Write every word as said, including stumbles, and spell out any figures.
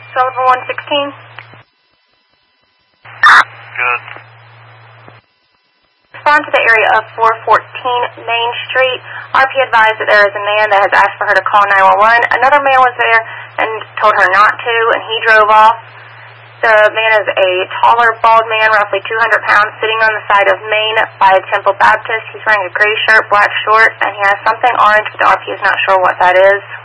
Sullivan one sixteen. Good. Respond to the area of four fourteen Main Street. R P advised that there is a man that has asked for her to call nine one one. Another man was there and told her not to, and he drove off. The man is a taller, bald man, roughly two hundred pounds, sitting on the side of Main by Temple Baptist. He's wearing a gray shirt, black shorts, and he has something orange, but the R P is not sure what that is.